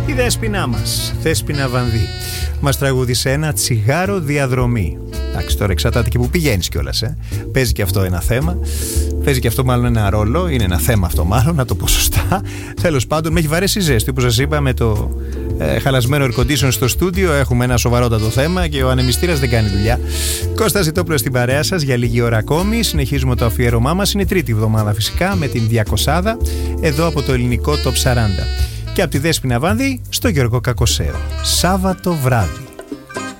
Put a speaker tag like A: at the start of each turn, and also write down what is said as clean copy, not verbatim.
A: Η Δέσποινά μας, Δέσποινα Βανδύ, μας τραγούδισε ένα τσιγάρο διαδρομή. Εντάξει, τώρα εξαρτάται και που πηγαίνεις κιόλας. Παίζει και αυτό ένα θέμα. Παίζει και αυτό μάλλον ένα ρόλο. Είναι ένα θέμα αυτό μάλλον, να το πω σωστά. Τέλος πάντων, με έχει βαρέσει η ζέστη. Όπως σας είπα, με το χαλασμένο air condition στο στούντιο έχουμε ένα σοβαρότατο θέμα και ο ανεμιστήρας δεν κάνει δουλειά. Κώστας Ζητόπουλος στην παρέα σας για λίγη ώρα ακόμη. Συνεχίζουμε το αφιέρωμά μας. Είναι τρίτη εβδομάδα φυσικά με την 200 εδώ από το ελληνικό Top 40. Και από τη Δέσποινα Βανδύ στο Γιώργο Κακοσέο. Σάββατο βράδυ.